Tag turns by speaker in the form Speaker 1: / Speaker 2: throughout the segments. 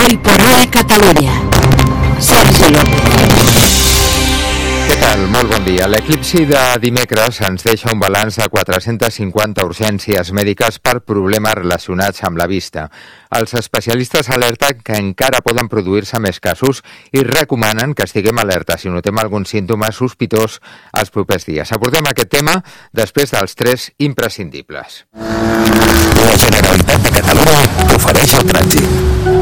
Speaker 1: Hoy por hoy Catalunya. Sergi López.
Speaker 2: Què tal? Molt bon dia. L'eclipsi de dimecres ens deixa un balanç de 450 urgències mèdiques per problemes relacionats amb la vista. Els especialistes alerten que encara poden produir-se més casos i recomanen que estiguem alerta si notem algun símptoma sospitós els propers dies. Abordem aquest tema després dels 3 imprescindibles.
Speaker 3: La Generalitat de Catalunya ofereix el trànsit.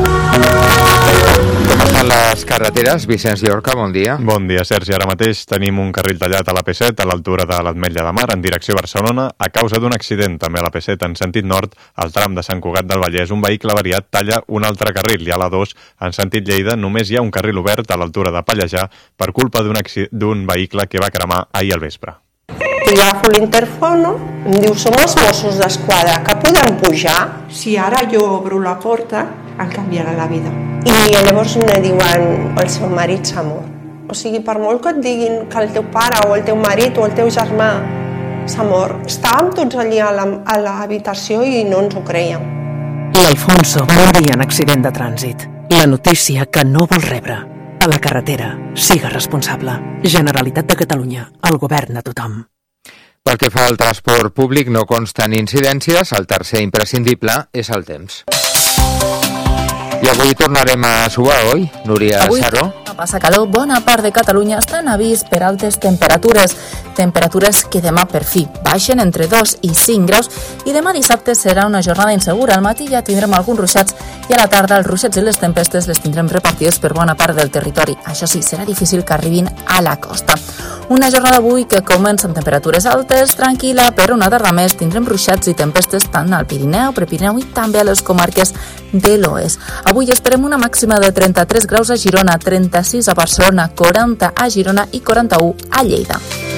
Speaker 2: Com estan les carreteres? Vicenç Llorca, bon dia.
Speaker 4: Bon dia, Sergi. Ara mateix tenim un carril tallat a l'AP7 a l'altura de l'Ametlla de Mar en direcció a Barcelona a causa d'un accident. També a l'AP7 en sentit nord, al tram de Sant Cugat del Vallès, un vehicle avariat talla un altre carril i a l'A2 en sentit Lleida només hi ha un carril obert a l'altura de Pallejà per culpa d'un vehicle que va cremar ahir al vespre.
Speaker 5: Jo agafo l'interfono, em diu, som els Mossos d'Esquadra, que podem pujar? Si ara jo obro la porta, em canviarà la vida. I llavors me diuen, el seu marit s'ha mort. O sigui, per molt que et diguin que el teu pare o el teu marit o el teu germà s'ha mort, estàvem tots allí a l'habitació i no ens ho creiem.
Speaker 1: L'Alfonso va morir en accident de trànsit. La notícia que no vol rebre. A la carretera, siga responsable. Generalitat de Catalunya, el govern de tothom.
Speaker 2: Pel que fa al transport públic no consten incidències, el tercer imprescindible és el temps. I avui tornarem a suar, oi, Núria Saró?
Speaker 6: Avui passa calor, bona part de Catalunya està en avís per altes temperatures que demà per fi baixen entre 2 i 5 graus i demà dissabte serà una jornada insegura. Al matí ja tindrem alguns ruixats i a la tarda els ruixats i les tempestes les tindrem repartides per bona part del territori. Això sí, serà difícil que arribin a la costa. Una jornada avui que comença amb temperatures altes, tranquil·la, però una tarda més tindrem ruixats i tempestes tant al Pirineu, Prepirineu i també a les comarques de l'oest. Avui esperem una màxima de 33 graus a Girona, 36 a Barcelona, 40 a Girona i 41 a Lleida.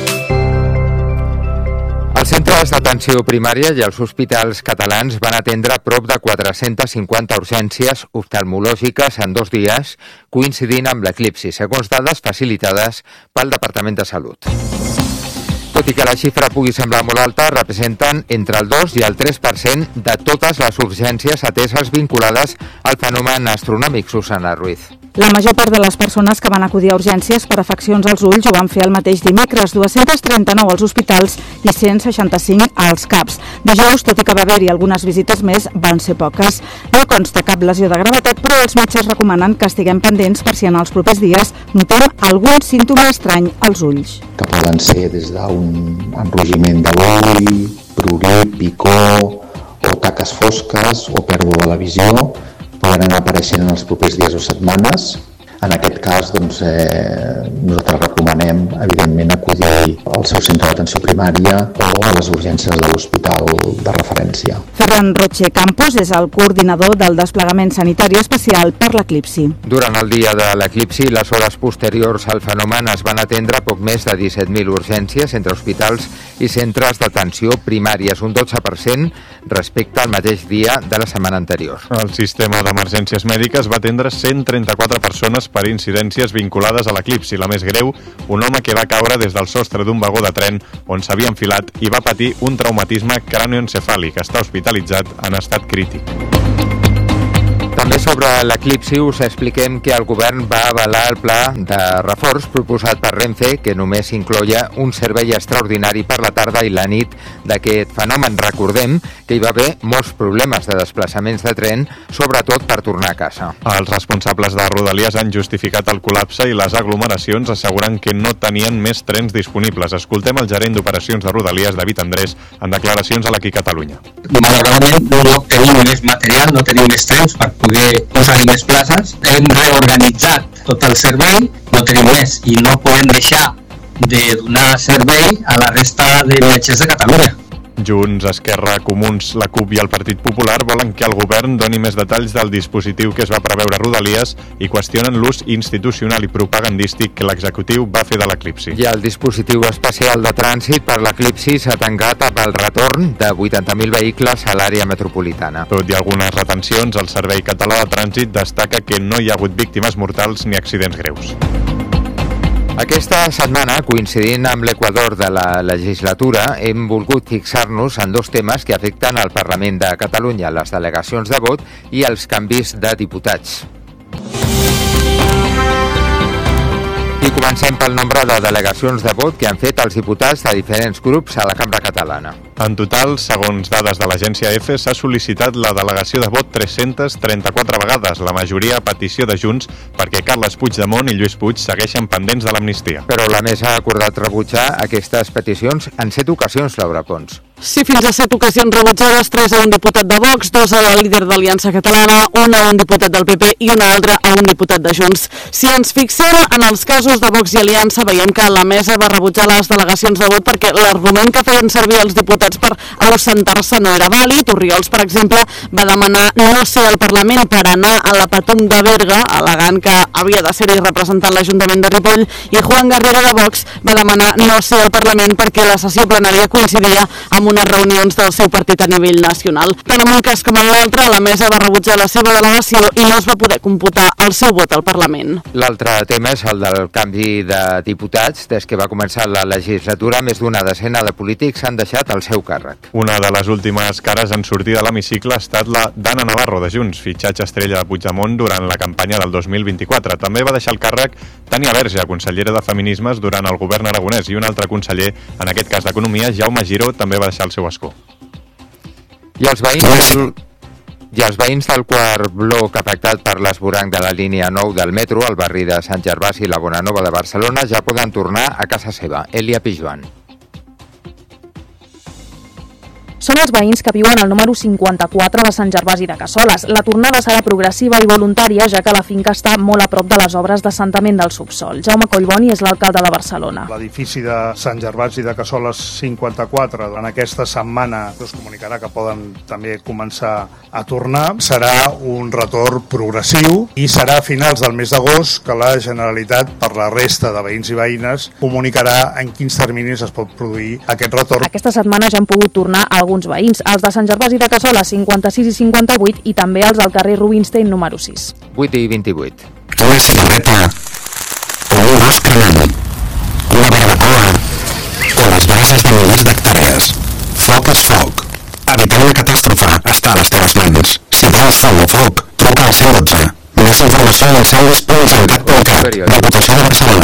Speaker 2: Els centres d'atenció primària i els hospitals catalans van atendre prop de 450 urgències oftalmològiques en 2 dies, coincidint amb l'eclipsi, segons dades facilitades pel Departament de Salut. Tot i que la xifra pugui semblar molt alta, representen entre el 2 i el 3% de totes les urgències ateses vinculades al fenomen astronòmic, Susana Ruiz.
Speaker 7: La major part de les persones que van acudir a urgències per afeccions als ulls ho van fer el mateix dimecres, 239 als hospitals i 165 als CAPs. Dijous, tot i que va haver-hi algunes visites més, van ser poques. No consta cap lesió de gravetat, però els metges recomanen que estiguem pendents per si en els propers dies notem algun símptoma estrany als ulls.
Speaker 8: Que poden ser des d'un enrogiment de l'ull, prurit, picor o taques fosques o pèrdua de la visió, poden anar apareixent en els propers dies o setmanes. En aquest cas, nosaltres recomanem, evidentment, acudir al seu centre d'atenció primària o a les urgències de l'hospital de referència.
Speaker 7: Ferran Roche Campos és el coordinador del desplegament sanitari especial per l'eclipsi.
Speaker 2: Durant el dia de l'eclipsi, les hores posteriors al fenomen es van atendre poc més de 17.000 urgències entre hospitals i centres d'atenció primàries, un 12% respecte al mateix dia de la setmana anterior.
Speaker 4: El sistema d'emergències mèdiques va atendre 134 persones per incidències vinculades a l'eclipsi. La més greu, un home que va caure des del sostre d'un vagó de tren on s'havia enfilat i va patir un traumatisme cranioencefàlic. Està hospitalitzat en estat crític.
Speaker 2: També sobre l'eclipsi us expliquem que el govern va avalar el pla de reforç proposat per Renfe, que només incloia un servei extraordinari per la tarda i la nit d'aquest fenomen. Recordem que hi va haver molts problemes de desplaçaments de tren, sobretot per tornar a casa.
Speaker 4: Els responsables de Rodalies han justificat el col·lapse i les aglomeracions assegurant que no tenien més trens disponibles. Escoltem el gerent d'operacions de Rodalies, David Andrés, en declaracions a l'Aquí Catalunya.
Speaker 9: Malauradament no tenim més material, no tenim més trens per poder posar-hi més places. Hem reorganitzat tot el servei, no tenim més i no podem deixar de donar servei a la resta de viatgers de Catalunya.
Speaker 4: Junts, Esquerra, Comuns, la CUP i el Partit Popular volen que el govern doni més detalls del dispositiu que es va preveure a Rodalies i qüestionen l'ús institucional i propagandístic que l'executiu va fer de l'eclipsi.
Speaker 2: I el dispositiu especial de trànsit per l'eclipsi s'ha tancat amb el retorn de 80.000 vehicles a l'àrea metropolitana.
Speaker 4: Tot i algunes retencions, el Servei Català de Trànsit destaca que no hi ha hagut víctimes mortals ni accidents greus.
Speaker 2: Aquesta setmana, coincidint amb l'equador de la legislatura, hem volgut fixar-nos en 2 temes que afecten al Parlament de Catalunya, les delegacions de vot i els canvis de diputats. Comencem pel nombre de delegacions de vot que han fet els diputats de diferents grups a la Cambra Catalana.
Speaker 4: En total, segons dades de l'agència EFE, s'ha sol·licitat la delegació de vot 334 vegades, la majoria a petició de Junts, perquè Carles Puigdemont i Lluís Puig segueixen pendents de l'amnistia.
Speaker 2: Però la mesa ha acordat rebutjar aquestes peticions en 7 ocasions, Laura Pons.
Speaker 10: Sí, fins a 7 ocasions rebutjades, 3 a un diputat de Vox, 2 a la líder d'Aliança Catalana, 1 a un diputat del PP i una altra a un diputat de Junts. Si ens fixem en els casos de Vox i Aliança, veiem que la mesa va rebutjar les delegacions de vot perquè l'argument que feien servir els diputats per ausentar-se no era vàlid. Oriols, per exemple, va demanar no ser al Parlament per anar a la Patum de Berga, al·legant que havia de ser-hi representant l'Ajuntament de Ripoll, i Juan Garrido de Vox va demanar no ser al Parlament perquè la sessió plenària coincidia amb unes reunions del seu partit a nivell nacional. Tant en un cas com en l'altre, la mesa va rebutjar la seva delegació i no es va poder computar el seu vot al Parlament.
Speaker 2: L'altre tema és el del canvi de diputats. Des que va començar la legislatura, més d'una desena de polítics han deixat el seu càrrec.
Speaker 4: Una de les últimes cares en sortir de l'hemicicle ha estat la d'Anna Navarro de Junts, fitxatge estrella de Puigdemont durant la campanya del 2024. També va deixar el càrrec Tània Verge, consellera de Feminismes durant el govern aragonès, i un altre conseller, en aquest cas d'Economia, Jaume Giró, també va deixar el seu escó.
Speaker 2: I els veïns del quart bloc afectat per l'esvoranc de la línia 9 del metro, al barri de Sant Gervasi i la Bonanova de Barcelona, ja poden tornar a casa seva. Elia Pijuan.
Speaker 6: Són els veïns que viuen al número 54 de Sant Gervasi de Cassoles. La tornada serà progressiva i voluntària, ja que la finca està molt a prop de les obres d'assentament del subsol. Jaume Collboni és l'alcalde de Barcelona.
Speaker 11: L'edifici de Sant Gervasi de Cassoles 54 en aquesta setmana es comunicarà que poden també començar a tornar. Serà un retorn progressiu i serà a finals del mes d'agost que la Generalitat, per la resta de veïns i veïnes, comunicarà en quins terminis es pot produir aquest retorn.
Speaker 6: Aquesta setmana ja han pogut tornar alguns veïns, els de Sant Gervasi de Cassoles 56 i 58 i també els del carrer Rubinstein número 6.
Speaker 2: 8 i 28.
Speaker 3: Una cigarreta, o un gos cremant, una barbacoa, o les brases de milers d'hectàrees. Foc és foc. Evitar una catàstrofe està a les teves mans. Si vols foc o foc, truca al 112. Més informació al 112.cat.cat. Diputació de Barcelona.